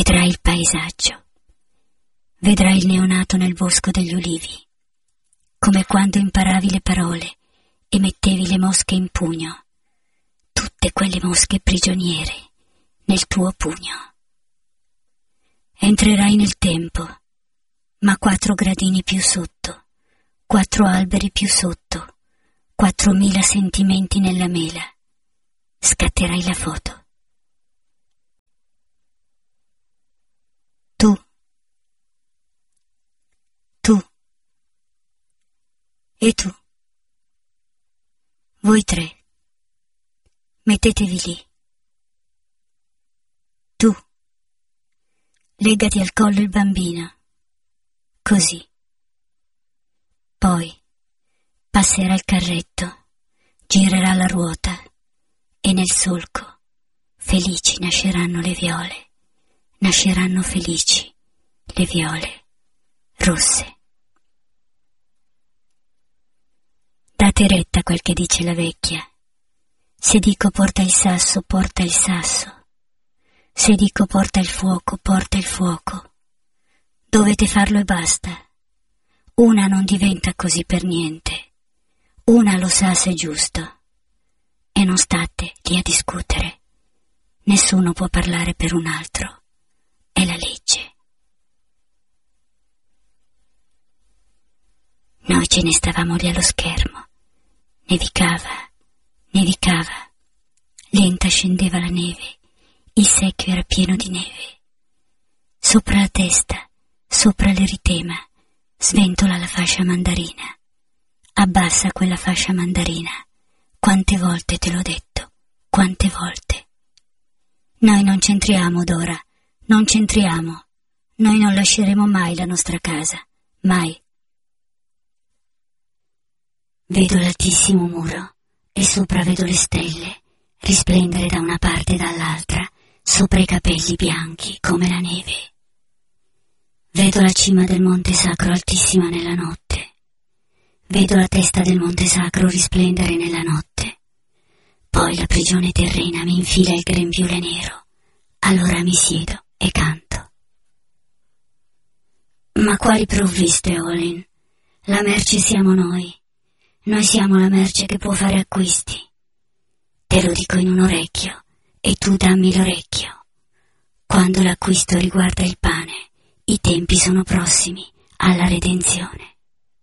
Vedrai il paesaggio, vedrai il neonato nel bosco degli ulivi, come quando imparavi le parole e mettevi le mosche in pugno, tutte quelle mosche prigioniere nel tuo pugno. Entrerai nel tempo, ma 4 gradini più sotto, 4 alberi più sotto, 4000 sentimenti nella mela. Scatterai la foto. Tu e tu. Voi 3. Mettetevi lì. Tu. Legati al collo il bambino. Così. Poi passerà il carretto, girerà la ruota e nel solco, felici nasceranno le viole, nasceranno felici le viole rosse. Date retta a quel che dice la vecchia. Se dico porta il sasso, porta il sasso. Se dico porta il fuoco, porta il fuoco. Dovete farlo e basta. Una non diventa così per niente. Una lo sa se è giusto. E non state lì a discutere. Nessuno può parlare per un altro. È la legge. Noi ce ne stavamo lì allo schermo. Nevicava. Lenta scendeva la neve. Il secchio era pieno di neve. Sopra la testa, sopra l'eritema, sventola la fascia mandarina. Abbassa quella fascia mandarina. Quante volte te l'ho detto, quante volte. Noi non c'entriamo, Dora, non c'entriamo. Noi non lasceremo mai la nostra casa, mai. Vedo l'altissimo muro e sopra vedo le stelle risplendere da una parte e dall'altra sopra i capelli bianchi come la neve. Vedo la cima del Monte Sacro altissima nella notte. Vedo la testa del Monte Sacro risplendere nella notte. Poi la prigione terrena mi infila il grembiule nero. Allora mi siedo e canto. Ma quali provviste, Olin? La merce siamo noi. Noi siamo la merce che può fare acquisti. Te lo dico in un orecchio e tu dammi l'orecchio. Quando l'acquisto riguarda il pane, i tempi sono prossimi alla redenzione.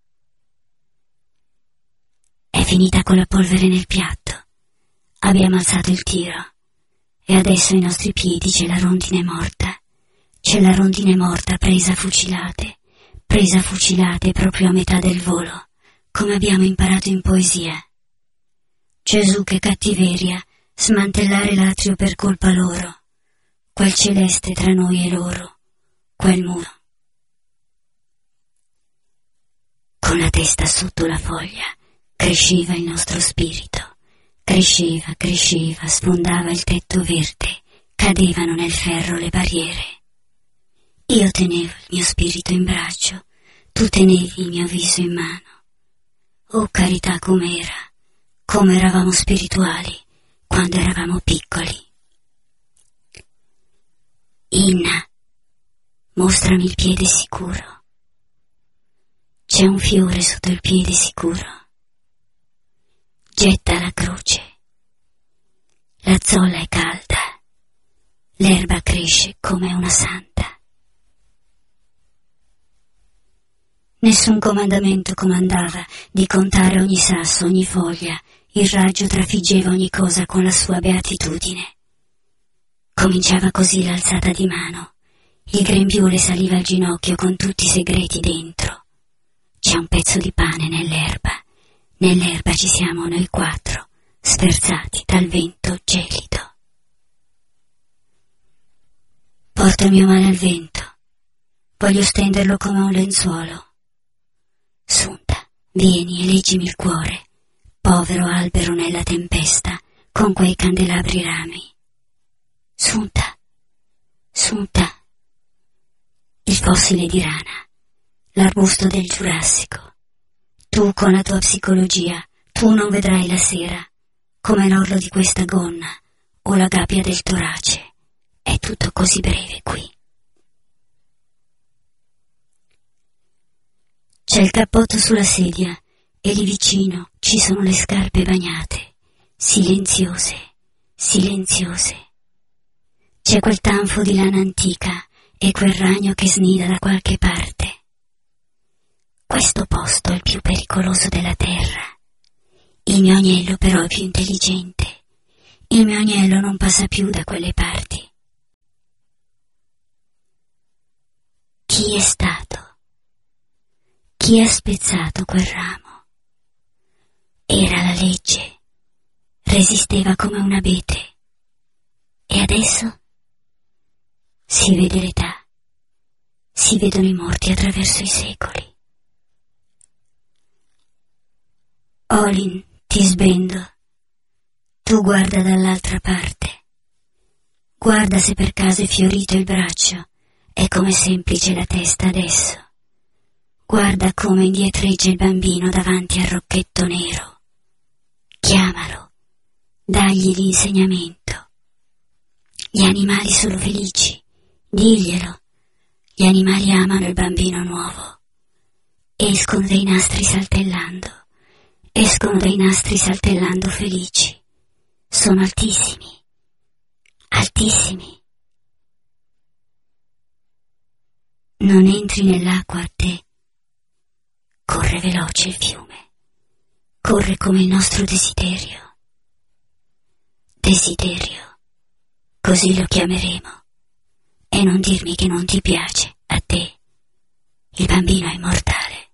È finita con la polvere nel piatto. Abbiamo alzato il tiro e adesso ai nostri piedi c'è la rondine morta. C'è la rondine morta presa a fucilate proprio a metà del volo. Come abbiamo imparato in poesia. Gesù, che cattiveria, smantellare l'atrio per colpa loro, quel celeste tra noi e loro, quel muro. Con la testa sotto la foglia cresceva il nostro spirito, cresceva, sfondava il tetto verde, cadevano nel ferro le barriere. Io tenevo il mio spirito in braccio, tu tenevi il mio viso in mano. Oh carità, com'era, come eravamo spirituali quando eravamo piccoli. Inna, mostrami il piede sicuro. C'è un fiore sotto il piede sicuro. Getta la croce. La zolla è calda. L'erba cresce come una santa. Nessun comandamento comandava di contare ogni sasso, ogni foglia. Il raggio trafiggeva ogni cosa con la sua beatitudine. Cominciava così l'alzata di mano. Il grembiule saliva al ginocchio con tutti i segreti dentro. C'è un pezzo di pane nell'erba. Nell'erba ci siamo noi 4, sferzati dal vento gelido. Porto il mio male al vento. Voglio stenderlo come un lenzuolo. Sunta, vieni e leggimi il cuore, povero albero nella tempesta, con quei candelabri rami. Sunta, il fossile di rana, l'arbusto del Giurassico. Tu con la tua psicologia, tu non vedrai la sera, come l'orlo di questa gonna o la gabbia del torace. È tutto così breve qui. C'è il cappotto sulla sedia e lì vicino ci sono le scarpe bagnate, silenziose, silenziose. C'è quel tanfo di lana antica e quel ragno che snida da qualche parte. Questo posto è il più pericoloso della terra. Il mio agnello però è più intelligente. Il mio agnello non passa più da quelle parti. Chi è stato? Chi ha spezzato quel ramo? Era la legge. Resisteva come un abete. E adesso? Si vede l'età. Si vedono i morti attraverso i secoli. Olin, ti sbendo. Tu guarda dall'altra parte. Guarda se per caso è fiorito il braccio e com'è semplice la testa adesso. Guarda come indietreggia il bambino davanti al rocchetto nero. Chiamalo, dagli l'insegnamento. Gli animali sono felici, diglielo. Gli animali amano il bambino nuovo. Escono dai nastri saltellando felici. Sono altissimi, altissimi. Non entri nell'acqua a te. Corre veloce il fiume, corre come il nostro desiderio. Desiderio, così lo chiameremo. E non dirmi che non ti piace, a te. Il bambino è immortale.